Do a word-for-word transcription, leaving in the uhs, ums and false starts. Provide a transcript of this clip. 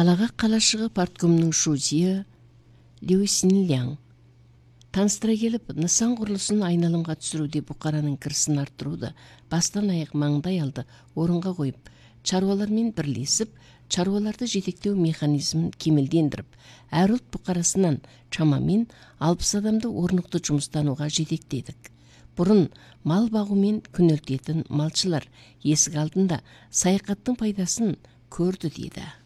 Алаға қалашығы парткомның шузия Леусинляң. Таныстыра келіп, нысан құрылысын айналымға түсіруде бұқараның кірісін арттыруды бастан аяқ маңдай алды орынға қойып, чаруалармен бірлесіп, чаруаларды жетектеу механизмін кемелдендіріп, әр ұлт бұқарасынан шамамен алпыс адамды орнықты жұмыстануға жетектедік. Бұрын мал бағумен күнелтетін малшылар есік алдында саяхаттың пайдасын көрді дейді.